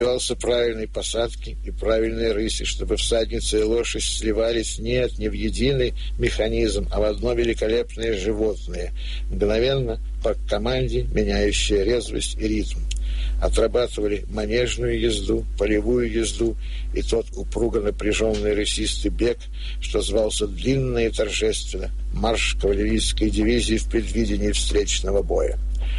добивался правильной посадки и правильной рыси, чтобы всадница и лошадь сливались не в единый механизм, а в одно великолепное животное, мгновенно по команде меняющее резвость и ритм. Отрабатывали манежную езду, полевую езду и тот упруго напряженный рысистый бег, что звался длинно и торжественно марш кавалерийской дивизии в предвидении встречного боя.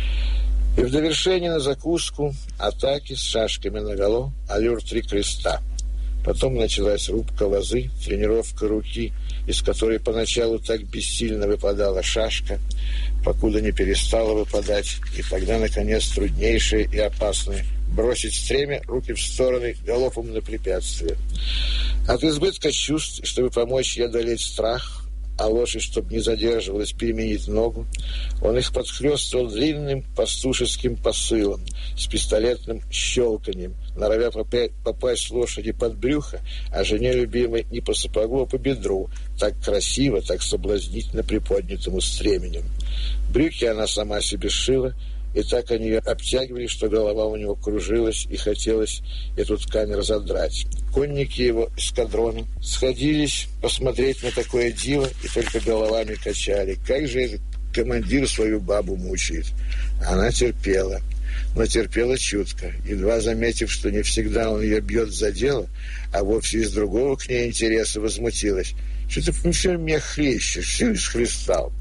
И в довершение на закуску атаки с шашками наголо, аллюр 3 креста. Потом началась рубка лозы, тренировка руки, из которой поначалу так бессильно выпадала шашка, покуда не перестала выпадать, и тогда, наконец, труднейшее и опасное — бросить стремя, руки в стороны, галопом на препятствие. От избытка чувств, чтобы помочь ей одолеть страх, а лошадь, чтобы не задерживалась, переменить ногу, он их подхлёстывал длинным пастушеским посылом с пистолетным щелканьем, норовя попасть лошади под брюхо, а жене любимой не по сапогу, а по бедру, так красиво, так соблазнительно приподнятому стременем. Брюки она сама себе сшила, и так они ее обтягивали, что голова у него кружилась, и хотелось эту ткань разодрать. Конники его эскадрона сходились посмотреть на такое диво и только головами качали. Как же этот командир свою бабу мучает? Она терпела, но терпела чутко, едва заметив, что не всегда он ее бьет за дело, а вовсе из другого к ней интереса, возмутилась. Что ты все меня хлещешь, все исхлестал.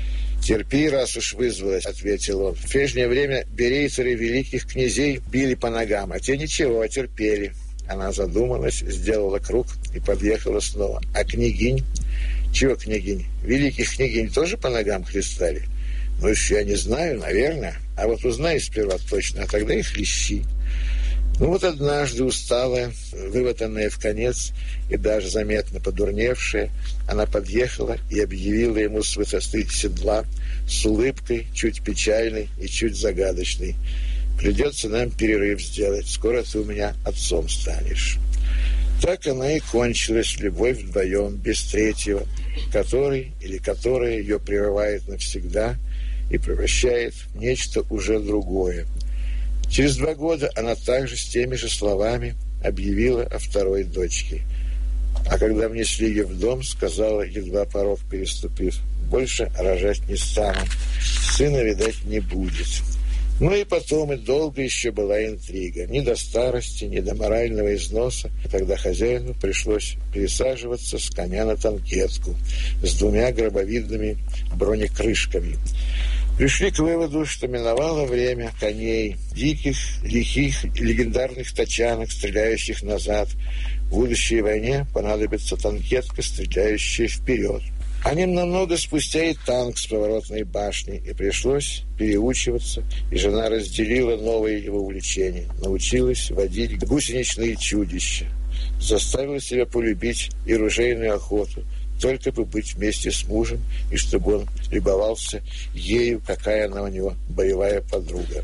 «Терпи, раз уж вызвалась», — ответил он. «В прежнее время берейцеры великих князей били по ногам, а те ничего, терпели». Она задумалась, сделала круг и подъехала снова. «А княгинь?» «Чего княгинь? Великих княгинь тоже по ногам хлестали?» «Ну, я не знаю, наверное. А вот узнай сперва точно, а тогда и хлещи». Ну вот однажды, усталая, вымотанная вконец и даже заметно подурневшая, она подъехала и объявила ему с высоты седла с улыбкой, чуть печальной и чуть загадочной: «Придется нам перерыв сделать, скоро ты у меня отцом станешь». Так она и кончилась, любовь вдвоем, без третьего, который или которая ее прерывает навсегда и превращает в нечто уже другое. Через 2 года она также с теми же словами объявила о второй дочке. А когда внесли ее в дом, сказала, едва порог переступив: «Больше рожать не стану, сына, видать, не будет». Ну и потом, и долго еще была интрига. Ни до старости, ни до морального износа, когда хозяину пришлось пересаживаться с коня на танкетку с 2 гробовидными бронекрышками. Пришли к выводу, что миновало время коней, диких, лихих, легендарных тачанок, стреляющих назад. В будущей войне понадобится танкетка, стреляющая вперед. А немного спустя и танк с поворотной башней, и пришлось переучиваться, и жена разделила новые его увлечения, научилась водить гусеничные чудища, заставила себя полюбить и ружейную охоту, только бы быть вместе с мужем, и чтобы он любовался ею, какая она у него боевая подруга.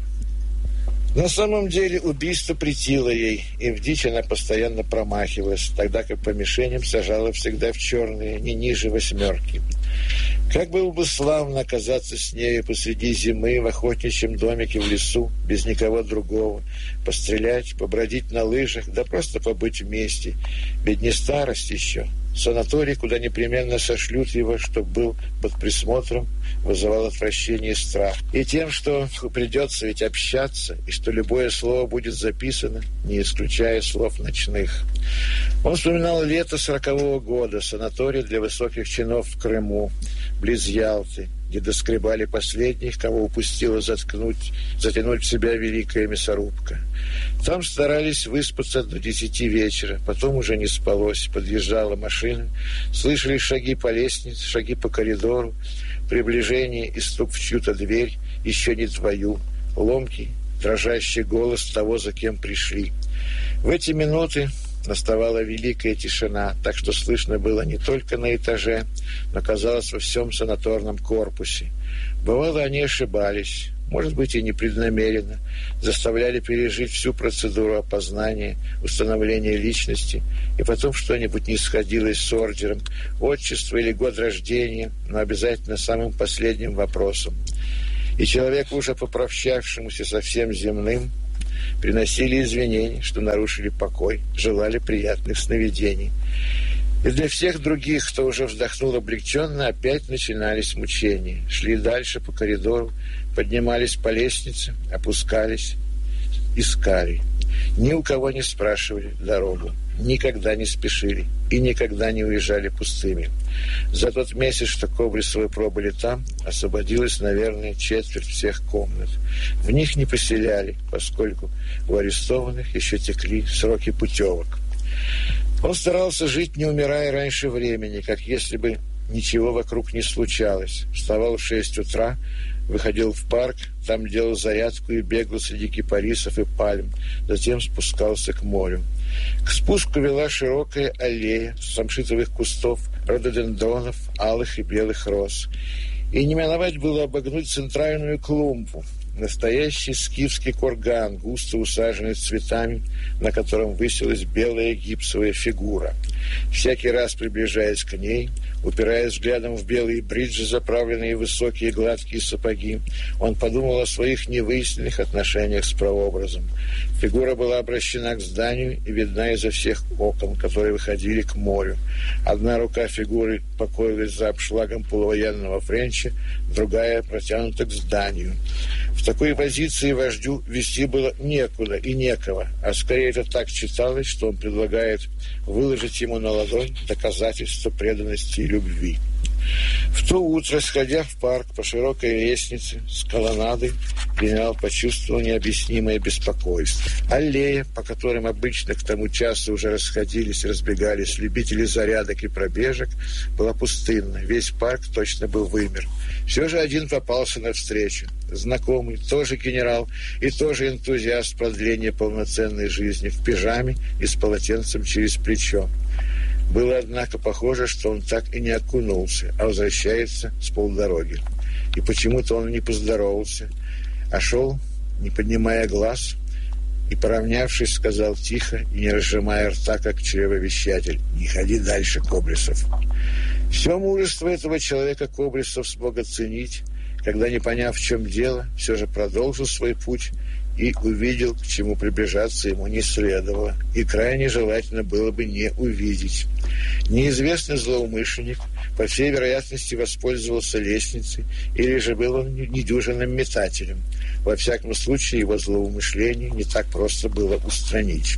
На самом деле убийство претило ей, и в дичь она постоянно промахивалась, тогда как по мишеням сажала всегда в черные, не ниже 8. Как было бы славно оказаться с нею посреди зимы в охотничьем домике в лесу, без никого другого, пострелять, побродить на лыжах, да просто побыть вместе, ведь не старость еще. Санаторий, куда непременно сошлют его, чтобы был под присмотром, вызывал отвращение и страх. И тем, что придется ведь общаться, и что любое слово будет записано, не исключая слов ночных. Он вспоминал лето 40-го года, санаторий для высоких чинов в Крыму, близ Ялты, где доскребали последних, кого упустила затянуть в себя великая мясорубка. Там старались выспаться до 10 вечера, потом уже не спалось, подъезжала машина, слышали шаги по лестнице, шаги по коридору, приближение и стук в чью-то дверь, еще не твою, ломкий, дрожащий голос того, за кем пришли. В эти минуты наставала великая тишина, так что слышно было не только на этаже, но казалось во всем санаторном корпусе. Бывало, они ошибались, может быть, и непреднамеренно, заставляли пережить всю процедуру опознания, установления личности, и потом что-нибудь не сходилось с ордером, отчество или год рождения, но обязательно самым последним вопросом. И человеку, уже попрощавшемуся со всем земным, приносили извинения, что нарушили покой, желали приятных сновидений. И для всех других, кто уже вздохнул облегченно, опять начинались мучения. Шли дальше по коридору, поднимались по лестнице, опускались, искали. Ни у кого не спрашивали дорогу, никогда не спешили и никогда не уезжали пустыми. За тот месяц, что Кобрисовы пробыли там, освободилось, наверное, четверть всех комнат. В них не поселяли, поскольку у арестованных еще текли сроки путевок. Он старался жить, не умирая раньше времени, как если бы ничего вокруг не случалось. Вставал в 6 утра, выходил в парк, там делал зарядку и бегал среди кипарисов и пальм, затем спускался к морю. К спуску вела широкая аллея самшитовых кустов, рододендронов, алых и белых роз. И не миновать было обогнуть центральную клумбу, настоящий скифский курган, густо усаженный цветами, на котором высилась белая гипсовая фигура. Всякий раз, приближаясь к ней, упираясь взглядом в белые бриджи, заправленные в высокие гладкие сапоги, он подумал о своих невыясненных отношениях с прообразом. Фигура была обращена к зданию и видна изо всех окон, которые выходили к морю. Одна рука фигуры покоилась за обшлагом полувоенного френча, другая протянута к зданию. В такой позиции вождю вести было некуда и некого, а скорее это так читалось, что он предлагает выложить ему на ладонь доказательство преданности и любви. В то утро, сходя в парк по широкой лестнице с колоннадой, генерал почувствовал необъяснимое беспокойство. Аллея, по которым обычно к тому часу уже расходились и разбегались любители зарядок и пробежек, была пустынна. Весь парк точно был вымер. Все же один попался навстречу. Знакомый, тоже генерал и тоже энтузиаст продления полноценной жизни, в пижаме и с полотенцем через плечо. Было, однако, похоже, что он так и не окунулся, а возвращается с полдороги. И почему-то он не поздоровался, а шел, не поднимая глаз, и, поравнявшись, сказал тихо и не разжимая рта, как чревовещатель: «Не ходи дальше, Кобрисов». Все мужество этого человека Кобрисов смог оценить, когда, не поняв, в чем дело, все же продолжил свой путь и увидел, к чему приближаться ему не следовало, и крайне желательно было бы не увидеть. Неизвестный злоумышленник, по всей вероятности, воспользовался лестницей, или же был он недюжинным метателем. Во всяком случае, его злоумышление не так просто было устранить.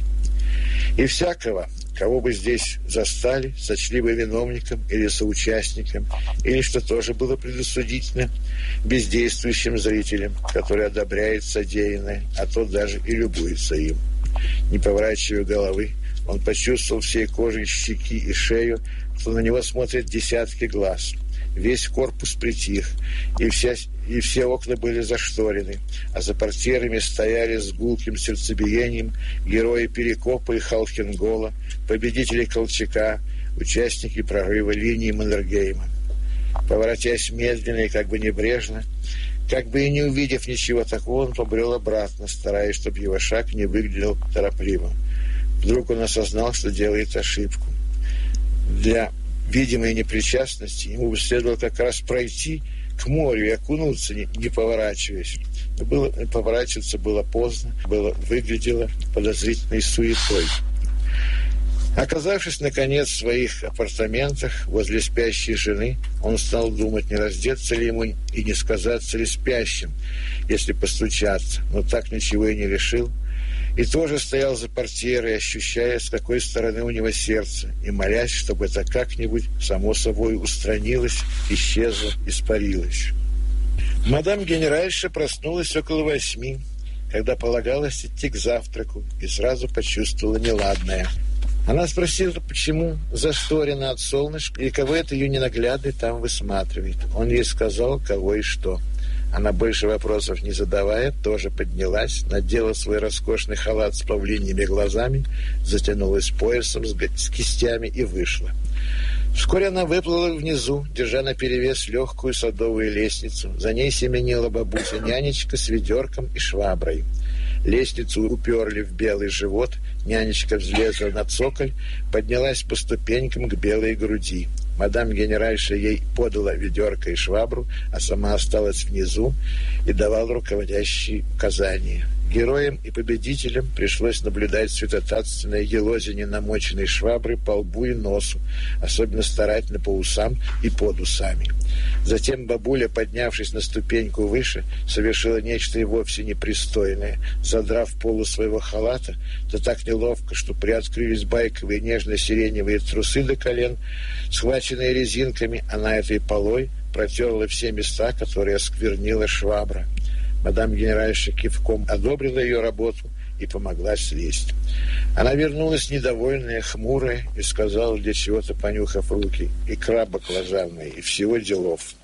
И всякого, кого бы здесь застали, сочли бы виновником или соучастником, или, что тоже было предосудительно, бездействующим зрителем, который одобряет содеянное, а то даже и любуется им. Не поворачивая головы, он почувствовал всей кожей щеки и шею, что на него смотрят десятки глаз. Весь корпус притих, и все окна были зашторены, а за портьерами стояли с гулким сердцебиением герои Перекопа и Халхенгола, победители Колчака, участники прорыва линии Маннергейма. Поворотясь медленно и как бы небрежно, как бы и не увидев ничего такого, он побрел обратно, стараясь, чтобы его шаг не выглядел торопливо. Вдруг он осознал, что делает ошибку. Для видимой непричастности ему бы следовало как раз пройти к морю и окунуться, не поворачиваясь. Но поворачиваться было поздно, выглядело подозрительной суетой. Оказавшись, наконец, в своих апартаментах возле спящей жены, он стал думать, не раздеться ли ему и не сказаться ли спящим, если постучаться, но так ничего и не решил. И тоже стоял за портьерой, ощущая, с какой стороны у него сердце, и молясь, чтобы это как-нибудь само собой устранилось, исчезло, испарилось. Мадам генеральша проснулась около 8, когда полагалось идти к завтраку, и сразу почувствовала неладное. Она спросила, почему засторено от солнышка, и кого это ее ненаглядный там высматривает. Он ей сказал, кого и что. Она, больше вопросов не задавая, тоже поднялась, надела свой роскошный халат с павлиньими глазами, затянулась поясом с кистями и вышла. Вскоре она выплыла внизу, держа наперевес легкую садовую лестницу. За ней семенила бабуся-нянечка с ведерком и шваброй. Лестницу уперли в белый живот, нянечка взлезла на цоколь, поднялась по ступенькам к белой груди. Мадам генеральша ей подала ведерко и швабру, а сама осталась внизу и давала руководящие указания. Героям и победителям пришлось наблюдать святотатственное елозение намоченной швабры по лбу и носу, особенно старательно по усам и под усами. Затем бабуля, поднявшись на ступеньку выше, совершила нечто и вовсе непристойное. Задрав полу своего халата, да так неловко, что приоткрылись байковые нежно-сиреневые трусы до колен, схваченные резинками, она этой полой протерла все места, которые осквернила швабра. Мадам генеральша кивком одобрила ее работу и помогла слезть. Она вернулась недовольная, хмурая, и сказала, для чего-то понюхав руки: «Икра баклажанная, и всего делов».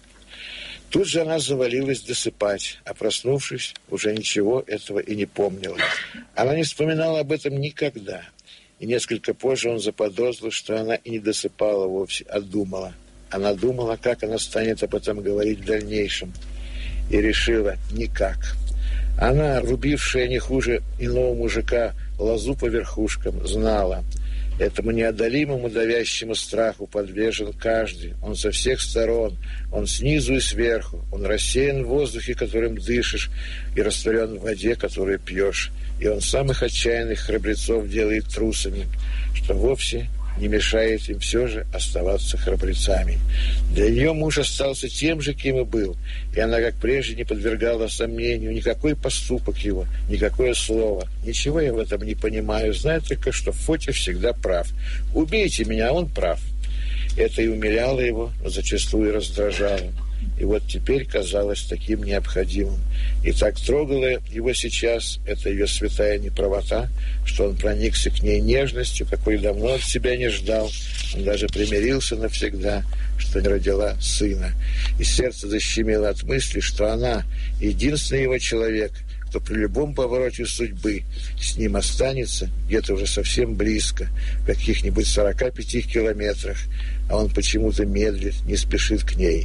Тут же она завалилась досыпать, а проснувшись, уже ничего этого и не помнила. Она не вспоминала об этом никогда, и несколько позже он заподозрил, что она и не досыпала вовсе, а думала. Она думала, как она станет об этом говорить в дальнейшем, и решила – никак. Она, рубившая не хуже иного мужика лозу по верхушкам, знала – этому неодолимому давящему страху подвержен каждый. Он со всех сторон, он снизу и сверху, он рассеян в воздухе, которым дышишь, и растворен в воде, которую пьешь. И он самых отчаянных храбрецов делает трусами, что вовсе не мешает им все же оставаться храбрецами. Для нее муж остался тем же, кем и был, и она, как прежде, не подвергала сомнению никакой поступок его, никакое слово. Ничего я в этом не понимаю, знаю только, что Фотя всегда прав. Убейте меня, он прав. Это и умиляло его, но зачастую раздражало. И вот теперь казалось таким необходимым. И так трогала его сейчас эта ее святая неправота, что он проникся к ней нежностью, какой давно от себя не ждал. Он даже примирился навсегда, что не родила сына. И сердце защемило от мысли, что она единственный его человек, кто при любом повороте судьбы с ним останется где-то уже совсем близко, в каких-нибудь 45 километрах, а он почему-то медлит, не спешит к ней.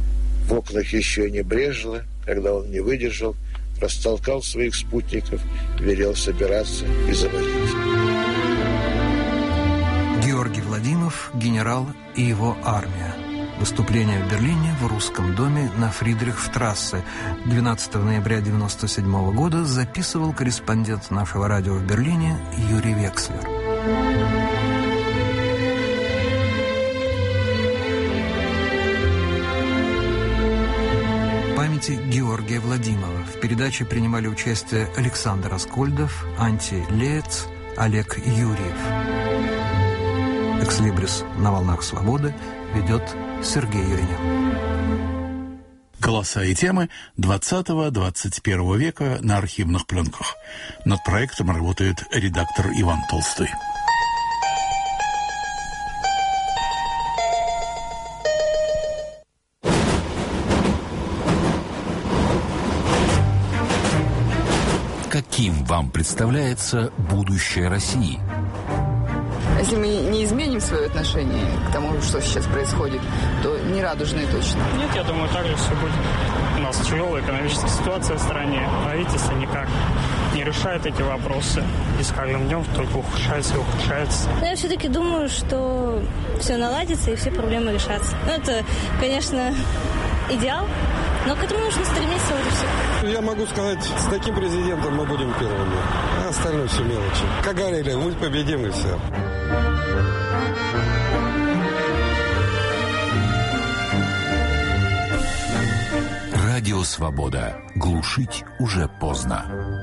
В окнах еще не брежило, когда он не выдержал, растолкал своих спутников, велел собираться и заводить. Георгий Владимиров, генерал и его армия. Выступление в Берлине в Русском доме на Фридрихштрассе 12 ноября 1997 года записывал корреспондент нашего радио в Берлине Юрий Векслер. Памяти Георгия Владимирова. В передаче принимали участие Александр Аскольдов, Анти Леец, Олег Юрьев. «Экслибрис» на волнах свободы ведет Сергей Юринин. Голоса и темы 20-21 века на архивных пленках. Над проектом работает редактор Иван Толстой. Каким вам представляется будущее России? Если мы не изменим свое отношение к тому, что сейчас происходит, то не радужные точно. Нет, я думаю, так же все будет. У нас тяжелая экономическая ситуация в стране. Правительство никак не решает эти вопросы. И с каждым днем только ухудшается и ухудшается. Но я все-таки думаю, что все наладится и все проблемы решатся. Ну, это, конечно, идеал, но к этому нужно стремиться, вот и все. Я могу сказать, с таким президентом мы будем первыми, а остальное все мелочи. Как говорили, мы победим и все. Радио «Свобода». Глушить уже поздно.